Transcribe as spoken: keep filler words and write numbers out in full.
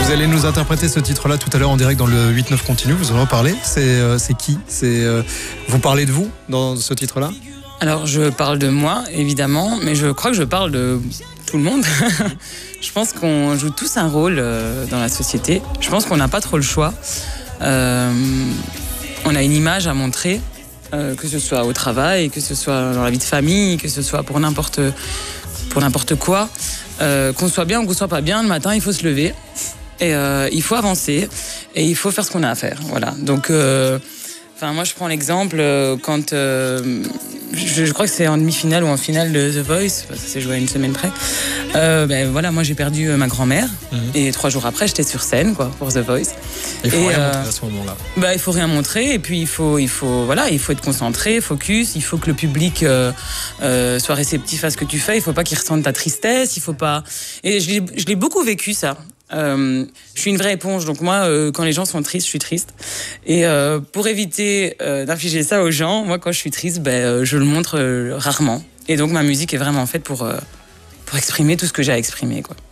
Vous allez nous interpréter ce titre-là tout à l'heure en direct dans le huit neuf Continue. Vous en parlez. C'est, euh, c'est qui c'est, euh, Vous parlez de vous dans ce titre-là? Alors, je parle de moi, évidemment, mais je crois que je parle de tout le monde. Je pense qu'on joue tous un rôle euh, dans la société. Je pense qu'on n'a pas trop le choix. Euh, on a une image à montrer, euh, que ce soit au travail, que ce soit dans la vie de famille, que ce soit pour n'importe, pour n'importe quoi. Euh, qu'on soit bien ou qu'on soit pas bien, le matin, il faut se lever. Et euh, il faut avancer. Et il faut faire ce qu'on a à faire. Voilà. Donc... Euh, Enfin, moi, je prends l'exemple euh, quand euh, je, je crois que c'est en demi-finale ou en finale de The Voice, parce que c'est joué à une semaine près. Euh, ben voilà, moi j'ai perdu euh, ma grand-mère mmh. et trois jours après, j'étais sur scène, quoi, pour The Voice. Il faut et, rien euh, montrer à ce moment-là. Bah, il faut rien montrer et puis il faut, il faut, voilà, il faut être concentré, focus. Il faut que le public euh, euh, soit réceptif à ce que tu fais. Il faut pas qu'il ressente ta tristesse. Il faut pas. Et je l'ai, je l'ai beaucoup vécu ça. Euh, je suis une vraie éponge, donc moi, euh, quand les gens sont tristes, je suis triste. Et euh, pour éviter euh, d'infliger ça aux gens, moi, quand je suis triste, ben, euh, je le montre euh, rarement. Et donc, ma musique est vraiment faite pour, euh, pour exprimer tout ce que j'ai à exprimer, quoi.